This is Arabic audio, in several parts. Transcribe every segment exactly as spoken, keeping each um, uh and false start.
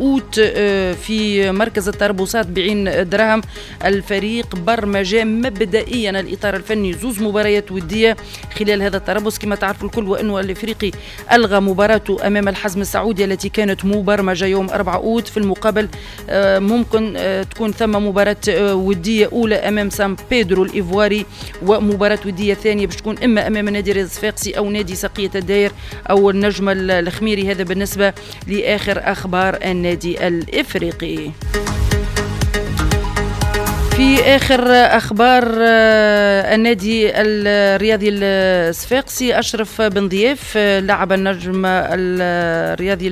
أوت في مركز التربصات بعين دراهم. الفريق برمج مبدئيا الإطار الفني زوز مباريات ودية خلال هذا التربص. كما تعرفوا الكل وأنه الإفريقي ألغى مباراته أمام الحزم السعودي التي كانت مبرمجة يوم أربعة أوت. في المقابل ممكن تكون ثم مباراة ودية أولى أمام سان بيدرو الإيفواري، ومباراة ودية ثانية باش تكون إما أمام نادي رياض الصفاقسي أو نادي سقية الداير أو النجم الخميري. هذا بالنسبة لآخر أخبار النادي الإفريقي. في آخر أخبار النادي الرياضي الصفاقسي، أشرف بن ضياف لاعب النجم الرياضي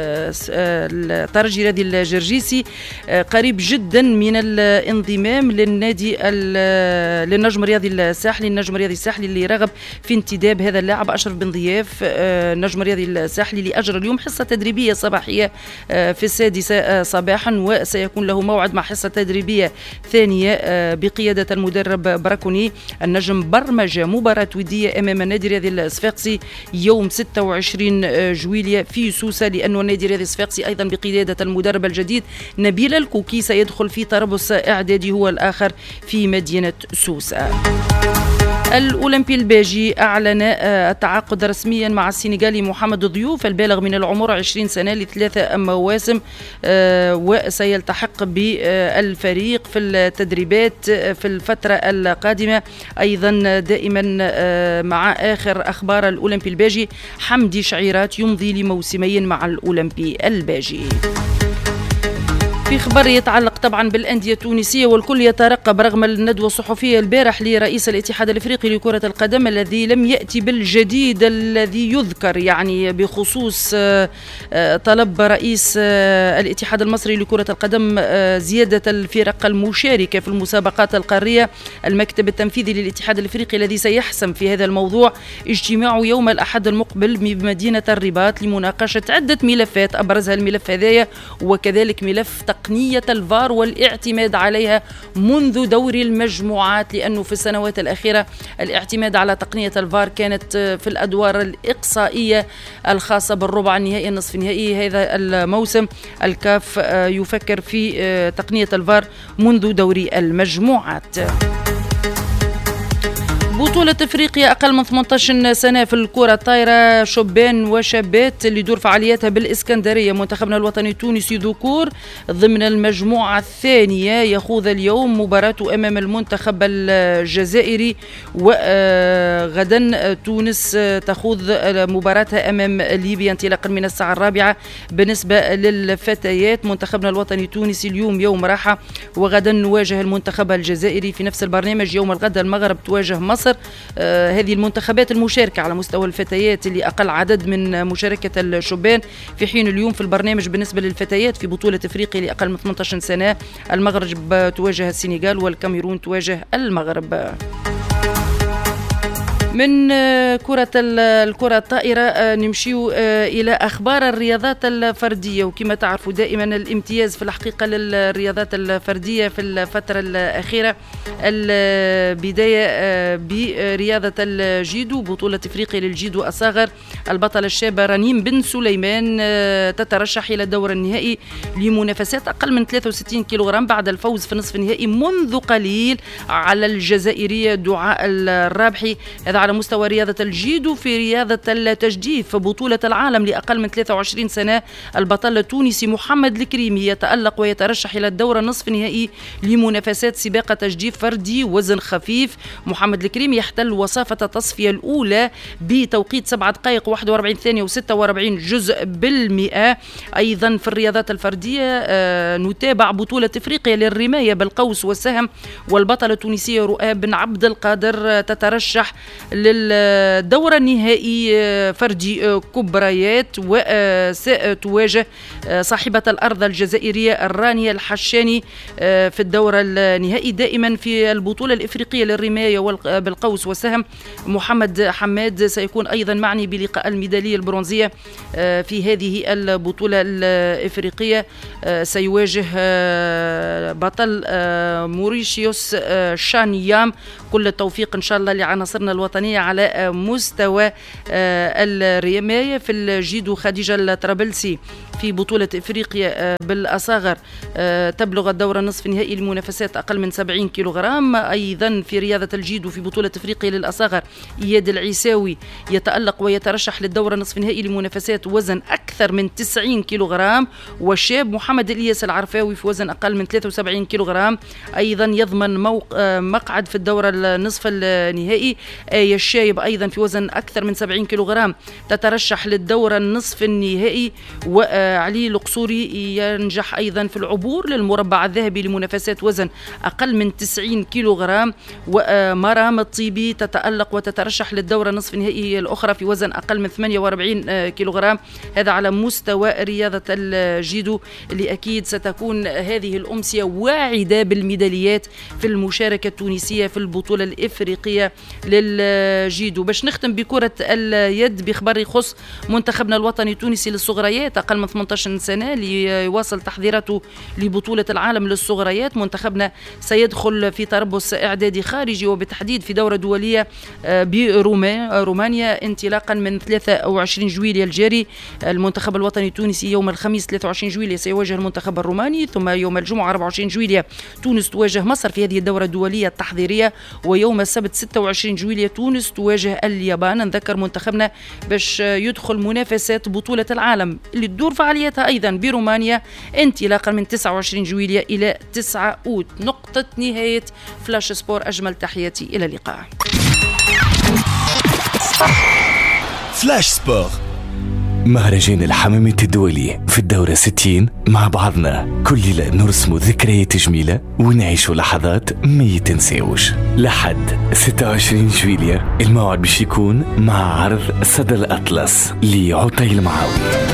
الترجي الرياضي الجرجيسي قريب جدا من الانضمام للنادي للنجم الرياضي الساحلي. النجم الرياضي الساحلي اللي رغب في انتداب هذا اللاعب أشرف بن ضياف النجم الرياضي الساحلي اللي أجرى اليوم حصة تدريبية صباحية في السادسة صباحا، وسيكون له موعد مع حصة تدريبية ثانية بقيادة المدرب براكوني. النجم برمج مباراة ودية أمام النادي الرياضي الصفاقسي يوم ستة وعشرين جويلية في سوسة، لأنه النادي الرياضي الصفاقسي أيضا بقيادة المدرب الجديد نبيل الكوكي سيدخل في تربص إعدادي هو الآخر في مدينة سوسة. الأولمبي الباجي أعلن التعاقد رسميا مع السنغالي محمد ضيوف البالغ من العمر عشرين سنة لثلاثة مواسم، وسيلتحق بالفريق في التدريبات في الفترة القادمة. أيضا دائما مع آخر أخبار الأولمبي الباجي، حمدي شعيرات يمضي لموسمين مع الأولمبي الباجي. في خبر يتعلق طبعا بالأندية التونسية والكل يترقب رغم الندوة الصحفية البارح لرئيس الاتحاد الافريقي لكرة القدم الذي لم يأتي بالجديد الذي يذكر، يعني بخصوص طلب رئيس الاتحاد المصري لكرة القدم زيادة الفرق المشاركة في المسابقات القارية. المكتب التنفيذي للاتحاد الافريقي الذي سيحسم في هذا الموضوع اجتماع يوم الأحد المقبل بمدينة الرباط لمناقشة عدة ملفات، أبرزها الملف هذايا وكذلك ملف تقنية الفار والاعتماد عليها منذ دور المجموعات، لأنه في السنوات الأخيرة الاعتماد على تقنية الفار كانت في الأدوار الإقصائية الخاصة بالربع النهائي النصف النهائي. هذا الموسم الكاف يفكر في تقنية الفار منذ دور المجموعات. بطولة افريقيا اقل من ثمانية عشر سنة في الكرة الطايرة شبان وشابات اللي دور فعالياتها بالاسكندرية. منتخبنا الوطني التونسي ذكور ضمن المجموعة الثانية يخوض اليوم مباراته امام المنتخب الجزائري، وغدا تونس تخوض مباراتها امام ليبيا انطلاقا من الساعة الرابعة. بالنسبة للفتيات منتخبنا الوطني التونسي اليوم يوم راحة، وغدا نواجه المنتخب الجزائري في نفس البرنامج. يوم الغد المغرب تواجه مصر. آه هذه المنتخبات المشاركة على مستوى الفتيات اللي أقل عدد من مشاركة الشبان، في حين اليوم في البرنامج بالنسبة للفتيات في بطولة إفريقيا لأقل من ثمانية عشر سنة المغرب تواجه السنغال والكاميرون تواجه المغرب. من كرة الكرة الطائرة نمشيو إلى أخبار الرياضات الفردية، وكما تعرفوا دائما الامتياز في الحقيقة للرياضات الفردية في الفترة الأخيرة. البداية برياضة الجيدو، بطولة إفريقيا للجيدو الصغر. البطلة الشابة رنيم بن سليمان تترشح إلى الدور النهائي لمنافسات أقل من ثلاثة وستين كيلوغرام بعد الفوز في نصف النهائي منذ قليل على الجزائرية دعاء الرابحي. هذا على مستوى رياضة الجيدو. في رياضة التجديف في بطولة العالم لأقل من ثلاثة وعشرين سنة، البطل التونسي محمد الكريمي يتألق ويترشح إلى الدور النصف النهائي لمنافسات سباق تجديف فردي وزن خفيف. محمد الكريمي يحتل وصافة التصفية الأولى بتوقيت سبعة دقائق واحد وأربعين ثانية وستة وأربعين جزء بالمئة. أيضا في الرياضات الفردية آه نتابع بطولة إفريقيا للرماية بالقوس والسهم، والبطلة التونسية رؤاب بن عبد القادر تترشح للدورة النهائي فردي كبريات، وستواجه صاحبة الأرض الجزائرية الرانية الحشاني في الدورة النهائي. دائما في البطولة الإفريقية للرماية بالقوس والسهم محمد حماد سيكون أيضا معني بلقاء الميدالية البرونزية في هذه البطولة الإفريقية. سيواجه بطل موريشيوس شانيام كل التوفيق إن شاء الله لعناصرنا الوطنية على مستوى الرماية. في الجيدو خديجة الطرابلسي في بطولة إفريقيا بالأصاغر تبلغ الدورة نصف نهائي لمنافسات أقل من سبعين كيلوغرام. أيضا في رياضة الجيدو في بطولة إفريقيا للأصاغر إياد العيساوي يتألق ويترشح للدورة نصف نهائي لمنافسات وزن أكثر من تسعين كيلوغرام. والشاب محمد الإياس العرفاوي في وزن أقل من ثلاثة وسبعين كيلوغرام أيضا يضمن موق... مقعد في الدورة النصف النهائي. آية الشايب أيضا في وزن أكثر من سبعين كيلوغرام تترشح للدورة النصف النهائي. وعلي القصوري ينجح أيضا في العبور للمربع الذهبي لمنافسات وزن أقل من تسعين كيلوغرام. ومرام الطيبي تتألق وتترشح للدورة نصف النهائي الأخرى في وزن أقل من ثمانية وأربعين كيلوغرام. هذا على مستوى رياضة الجيدو اللي أكيد ستكون هذه الأمسية واعدة بالميداليات في المشاركة التونسية في البطولة الإفريقية للجيدو. باش نختم بكرة اليد بخبر يخص منتخبنا الوطني التونسي للصغريات أقل من ثمانية عشر سنة ليواصل تحضيراته لبطولة العالم للصغريات. منتخبنا سيدخل في تربص إعدادي خارجي وبالتحديد في دورة دولية برومانيا انطلاقا من ثلاثة وعشرين جويلية الجاري. المنتخب الوطني التونسي يوم الخميس ثلاثة وعشرين جويلية سيواجه المنتخب الروماني، ثم يوم الجمعة أربعة وعشرين جويلية تونس تواجه مصر في هذه الدورة الدولية التحضيرية، ويوم السبت ستة وعشرين جويلية تونس تواجه اليابان. نذكر منتخبنا باش يدخل منافسات بطولة العالم اللي تدور فعالياتها أيضا برومانيا انطلاقا من تسعة وعشرين جويلية إلى تسعة أوت. نقطة نهاية فلاش سبور، أجمل تحياتي، إلى اللقاء. فلاش سبور، مهرجان الحمامة الدولي في الدورة ستين، مع بعضنا كل ليلة نرسم ذكريات جميلة ونعيش لحظات ما يتنسيوش. لحد ستة وعشرين جويلية الموعد باش يكون مع عرض صدى الأطلس لعطي المعاوي.